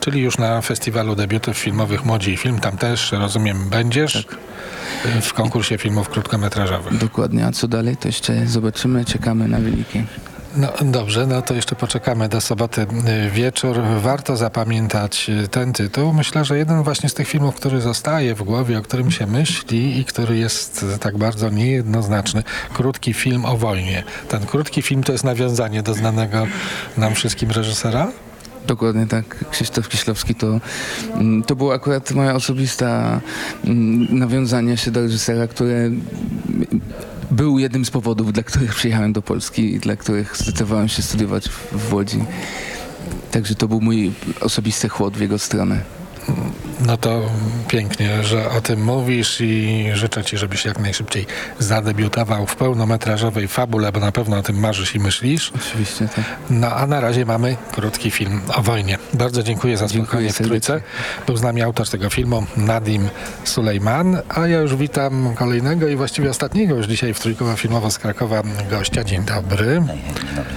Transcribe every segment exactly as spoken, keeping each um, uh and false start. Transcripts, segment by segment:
Czyli już na festiwalu debiutów filmowych Młodzi i Film, tam też, rozumiem, będziesz Tak. w konkursie filmów krótkometrażowych. Dokładnie, a co dalej, to jeszcze zobaczymy, czekamy na wyniki. No dobrze, no to jeszcze poczekamy do soboty y, wieczór. Warto zapamiętać y, ten tytuł. Myślę, że jeden właśnie z tych filmów, który zostaje w głowie, o którym się myśli i który jest y, tak bardzo niejednoznaczny. Krótki film o wojnie. Ten krótki film to jest nawiązanie do znanego nam wszystkim reżysera? Dokładnie tak. Krzysztof Kieślowski to, mm, to było akurat moja osobista mm, nawiązanie się do reżysera, które mm, był jednym z powodów, dla których przyjechałem do Polski i dla których zdecydowałem się studiować w, w Łodzi. Także to był mój osobisty chłod w jego stronę. No to pięknie, że o tym mówisz i życzę ci, żebyś jak najszybciej zadebiutował w pełnometrażowej fabule, bo na pewno o tym marzysz i myślisz. Oczywiście, tak. No a na razie mamy krótki film o wojnie. Bardzo dziękuję za Dziękuję spotkanie w Trójce. serdecznie. Był z nami autor tego filmu, Nadim Sulejman, a ja już witam kolejnego i właściwie ostatniego już dzisiaj w Trójkowo Filmowo z Krakowa gościa. Dzień dobry. Hej, hej, dzień dobry.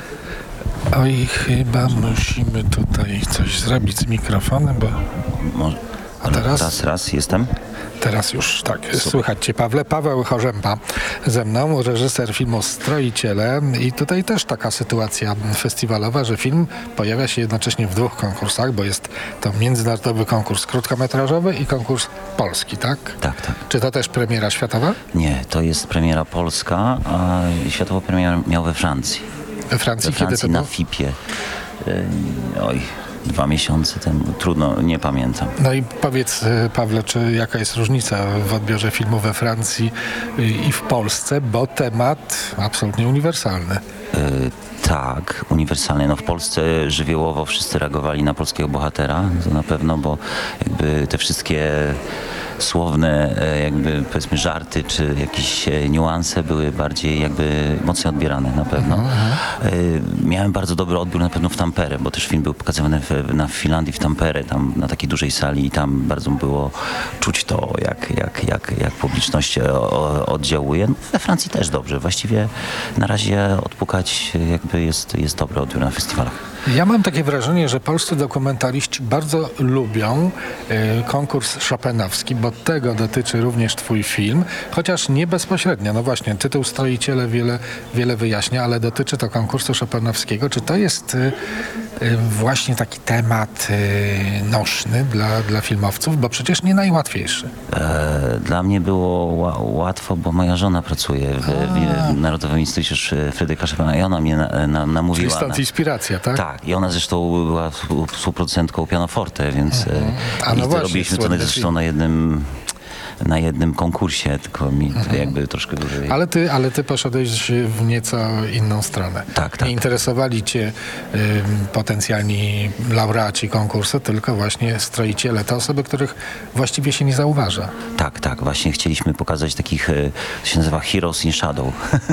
Oj, chyba musimy tutaj coś zrobić z mikrofonem, bo Może, A teraz? Raz, raz, jestem. teraz już tak, słychać cię, Pawle. Paweł Chorzępa ze mną, reżyser filmu Stroiciele i tutaj też taka sytuacja festiwalowa, że film pojawia się jednocześnie w dwóch konkursach, bo jest to międzynarodowy konkurs krótkometrażowy i konkurs polski, tak? Tak, tak. Czy to też premiera światowa? Nie, to jest premiera polska, a światową premierę miał we Francji. We Francji, We kiedy Francji to na było? fipie. Yy, oj, dwa miesiące temu. Trudno, nie pamiętam. No i powiedz, y, Pawle, czy jaka jest różnica w odbiorze filmu we Francji y, i w Polsce, bo temat absolutnie uniwersalny. Yy, tak, uniwersalnie. No w Polsce żywiołowo wszyscy reagowali na polskiego bohatera, to na pewno, bo jakby te wszystkie słowne e, jakby powiedzmy żarty czy jakieś e, niuanse były bardziej jakby mocno odbierane na pewno. E, miałem bardzo dobry odbiór na pewno w Tampere, bo też film był pokazywany w, na, w Finlandii, w Tampere, tam na takiej dużej sali i tam bardzo było czuć to, jak, jak, jak, jak publiczność e, o, oddziałuje. No, we Francji też dobrze. Właściwie na razie odpukać jakby jest, jest dobry odbiór na festiwalach. Ja mam takie wrażenie, że polscy dokumentaliści bardzo lubią y, konkurs chopinowski, bo tego dotyczy również twój film, chociaż nie bezpośrednio. No właśnie, tytuł Stroiciele wiele, wiele wyjaśnia, ale dotyczy to konkursu chopinowskiego. Czy to jest y, y, właśnie taki temat y, nośny dla, dla filmowców? Bo przecież nie najłatwiejszy. E, Dla mnie było ła, łatwo, bo moja żona pracuje w, w Narodowym Instytucie Sz- Fryderyka Chopina i ona mnie na, na, namówiła. Czyli stąd na, inspiracja, tak? tak, i ona zresztą była współ- współproducentką Pianoforte, więc Mhm. A e, no i właśnie, robiliśmy to słynny zresztą film. na jednym na jednym konkursie, tylko mi to jakby troszkę dłużej. Ale ty, ale ty poszedłeś w nieco inną stronę. Tak, tak. Nie interesowali cię ym, potencjalni laureaci konkursu, tylko właśnie stroiciele. To osoby, których właściwie się nie zauważa. Tak, tak, właśnie chcieliśmy pokazać takich, e, to się nazywa Heroes in Shadow,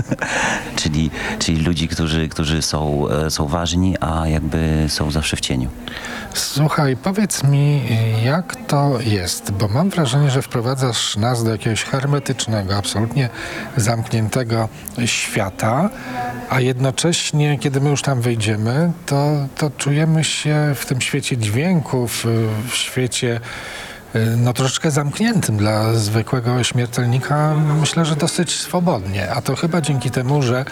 czyli, czyli ludzi, którzy, którzy są, e, są ważni, a jakby są zawsze w cieniu. Słuchaj, powiedz mi, jak to jest, bo mam wrażenie, że wprowadzasz nas do jakiegoś hermetycznego, absolutnie zamkniętego świata, a jednocześnie, kiedy my już tam wejdziemy, to, to czujemy się w tym świecie dźwięków, w świecie no troszeczkę zamkniętym dla zwykłego śmiertelnika, myślę, że dosyć swobodnie, a to chyba dzięki temu, że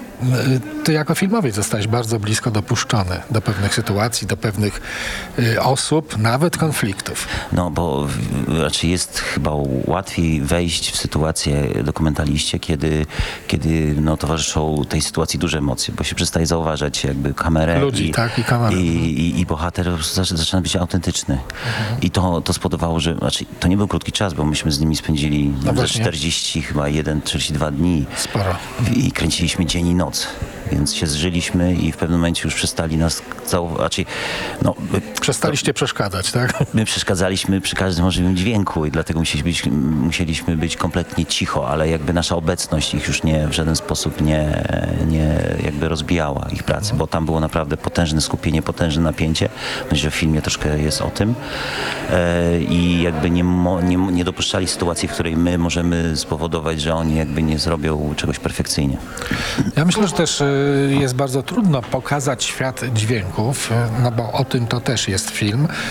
ty jako filmowiec zostałeś bardzo blisko dopuszczony do pewnych sytuacji, do pewnych y, osób, nawet konfliktów. No bo w- raczej jest chyba łatwiej wejść w sytuację dokumentaliście, kiedy, kiedy no, towarzyszą tej sytuacji duże emocje, bo się przestaje zauważać jakby kamerę Ludzi, i, tak, i kamerę. i, i, i bohater zaczyna, zaczyna być autentyczny. I to, to spowodowało, że znaczy, to nie był krótki czas, bo myśmy z nimi spędzili no, właśnie. czterdzieści, chyba jeden, czterdzieści dwa dni Sporo. i kręciliśmy dzień i noc. Więc się zżyliśmy i w pewnym momencie już przestali nas zauważyć. Znaczy, no, Przestaliście przeszkadzać, tak? My przeszkadzaliśmy przy każdym możliwym dźwięku i dlatego musieliśmy być, musieliśmy być kompletnie cicho, ale jakby nasza obecność ich już nie w żaden sposób nie, nie jakby rozbijała ich pracy, bo tam było naprawdę potężne skupienie, potężne napięcie. Myślę, że w filmie troszkę jest o tym. E, I jakby nie, mo, nie, nie dopuszczali sytuacji, w której my możemy spowodować, że oni jakby nie zrobią czegoś perfekcyjnie. Ja myślę, że też y, jest bardzo trudno pokazać świat dźwięków, y, no bo o tym to też jest film,